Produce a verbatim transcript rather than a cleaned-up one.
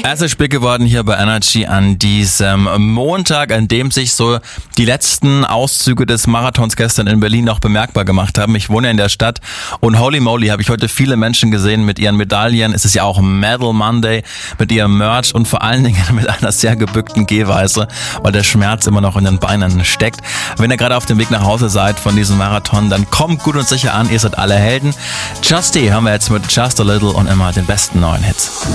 Es ist spät geworden hier bei Energy an diesem Montag, an dem sich so die letzten Auszüge des Marathons gestern in Berlin noch bemerkbar gemacht haben. Ich wohne in der Stadt und holy moly, habe ich heute viele Menschen gesehen mit ihren Medaillen. Es ist ja auch Medal Monday, mit ihrem Merch und vor allen Dingen mit einer sehr gebückten Gehweise, weil der Schmerz immer noch in den Beinen steckt. Wenn ihr gerade auf dem Weg nach Hause seid von diesem Marathon, dann kommt gut und sicher an, ihr seid alle Helden. Justy haben wir jetzt mit Just a Little und immer den besten neuen Hits.